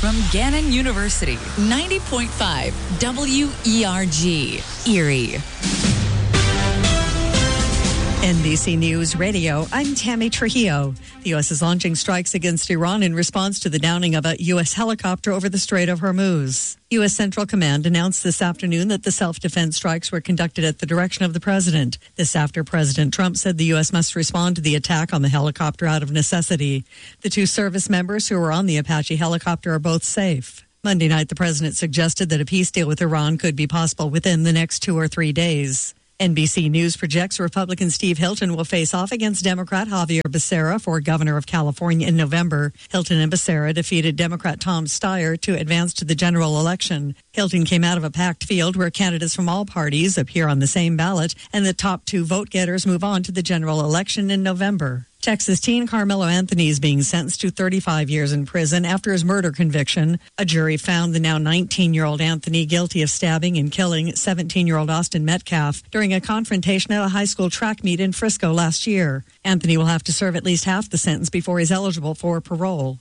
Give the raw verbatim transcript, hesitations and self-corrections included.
from Gannon University, ninety point five W E R G, Erie. N B C News Radio, I'm Tammy Trujillo. The U S is launching strikes against Iran in response to the downing of a U S helicopter over the Strait of Hormuz. U S Central Command announced this afternoon that the self-defense strikes were conducted at the direction of the president. This after President Trump said the U S must respond to the attack on the helicopter out of necessity. The two service members who were on the Apache helicopter are both safe. Monday night, the president suggested that a peace deal with Iran could be possible within the next two or three days. N B C News projects Republican Steve Hilton will face off against Democrat Javier Becerra for governor of California in November. Hilton and Becerra defeated Democrat Tom Steyer to advance to the general election. Hilton came out of a packed field where candidates from all parties appear on the same ballot, and the top two vote-getters move on to the general election in November. Texas teen Carmelo Anthony is being sentenced to thirty-five years in prison after his murder conviction. A jury found the now nineteen-year-old Anthony guilty of stabbing and killing seventeen-year-old Austin Metcalf during a confrontation at a high school track meet in Frisco last year. Anthony will have to serve at least half the sentence before he's eligible for parole.